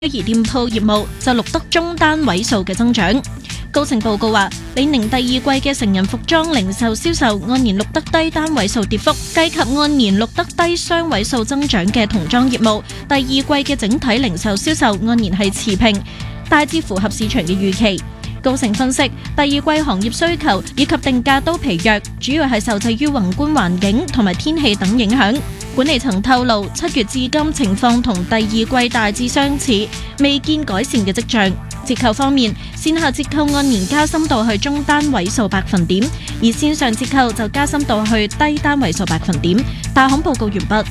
而店鋪業務就錄得中單位數嘅增長。高盛報告話，李寧第二季嘅成人服裝零售銷售按年錄得低單位數跌幅，計及按年錄得低雙位數增長嘅童裝業務，第二季嘅整體零售銷售按年係持平，大致符合市場嘅預期。高盛分析，第二季行業需求以及定價都疲弱，主要係受制於宏觀環境同埋天氣等影響。管理層透露，7月至今情況同第二季大致相似，未見改善嘅跡象。折扣方面，線下折扣按年加深到去中單位數百分點，而線上折扣就加深到去低單位數百分點。大行報告完畢。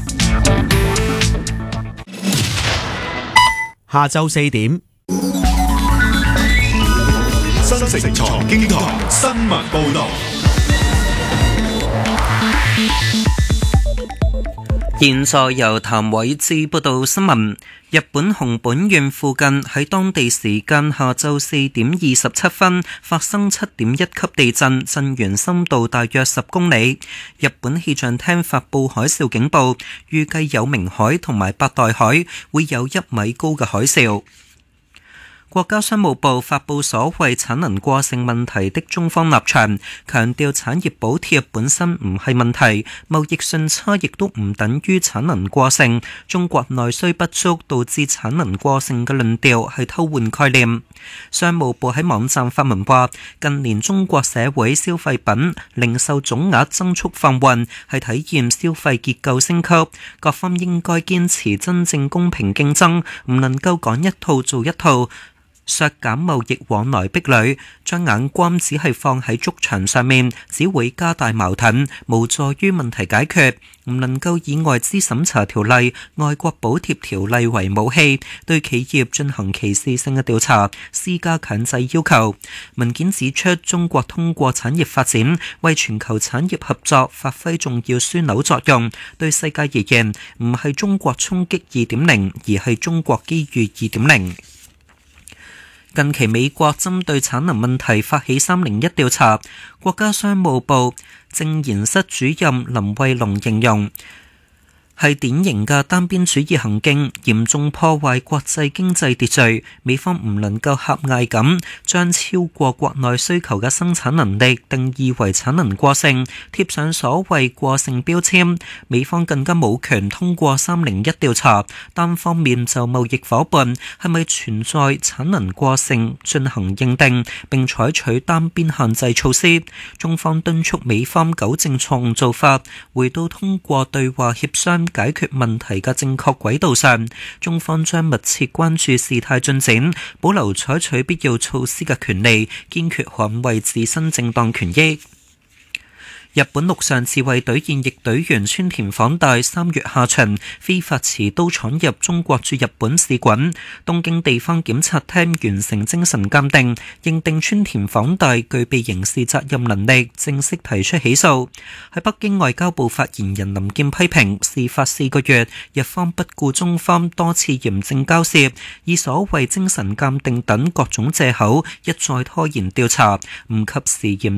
下晝4點， 新城財經台新聞報道。 現在由譚偉智報道新聞。日本熊本縣附近喺當地時間下晝4點27分發生7.1級地震，震源深度大約10公里。日本氣象廳發布海嘯警報，預計有明海同埋八代海會有1米高嘅海嘯。國家商務部發布所謂產能過剩問題的中方立場，強調產業補貼本身唔係問題，貿易順差亦都唔等於產能過剩，中國內需不足導致產能過剩嘅論調係偷換概念。商務部喺網站發文話，近年中國社會消費品零售總額增速放緩，係體現消費結構升級，各方應該堅持真正公平競爭，唔能夠講一套做一套，削減貿易往來壁壘，將眼光只係放喺築牆上面，只會加大矛盾，無助於問題解決。唔能夠以外資審查條例、外國補貼條例為武器，對企業進行歧視性嘅調查，施加強制要求。文件指出，中國通過產業發展，為全球產業合作發揮重要樞紐作用。對世界而言，唔係中國衝擊2.0，而係中國機遇2.0。近期美國針對產能問題發起301調查，國家商務部政研室主任林慧龍形容係典型嘅單邊主義行徑，嚴重破壞國際經濟秩序。美方唔能夠狹隘咁將超過國內需求嘅生產能力定義為產能過剩，貼上所謂過剩標籤。美方更加冇權通過301調查，單方面就貿易夥伴係咪存在產能過剩進行認定，並採取單邊限制措施。中方敦促美方糾正錯誤做法，回到通過對話協商解決問題嘅正確軌道上。中方將密切關注事態進展，保留採取必要措施嘅權利，堅決捍衛自身正當權益。日本陸上自衛隊現役隊員村田晃大3月下旬非法持刀闖入中國駐日本使館，東京地方檢察廳完成精神鑑定，認定村田晃大具備刑事責任能力，正式提出起訴。喺北京外交部發言人林健批評，事發4個月，日方不顧中方多次嚴正交涉，以所謂精神鑑定等各種藉口，一再拖延調查，唔及時嚴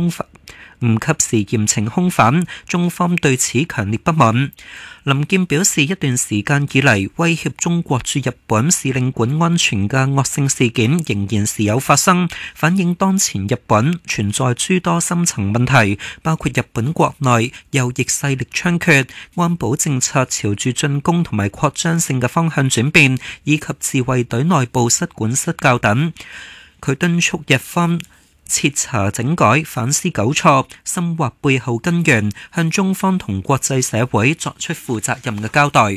懲兇犯，中方對此強烈不滿。林健表示，一段時間以嚟，威脅中國駐日本使領館安全嘅惡性事件仍然時有發生，反映當前日本存在諸多深層問題，包括日本國內右翼勢力猖獗、安保政策朝住進攻同埋擴張性嘅方向轉變，以及自衛隊內部失管失教等。佢敦促日方徹查整改，反思糾錯，深挖背後根源，向中方同國際社會作出負責任嘅交代。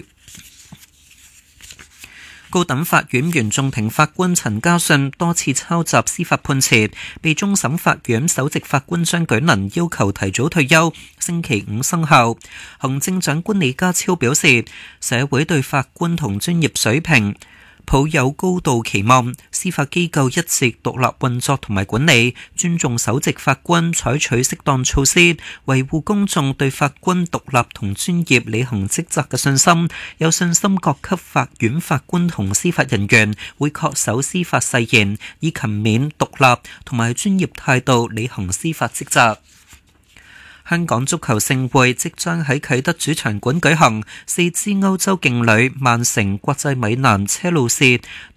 高等法院原訟庭法官陳家信多次抄襲司法判詞，被終審法院首席法官張舉能要求提早退休，星期5生效。行政長官李家超表示，社會對法官同專業水平抱有高度期望，司法機構一直獨立運作同埋管理，尊重首席法官採取適當措施，維護公眾對法官獨立同專業履行職責嘅信心，有信心各級法院法官同司法人員會恪守司法誓言，以勤勉、獨立同埋專業態度履行司法職責。 香港足球盛會即將喺啟德主場館舉行，4支歐洲勁旅曼城、國際米蘭、車路士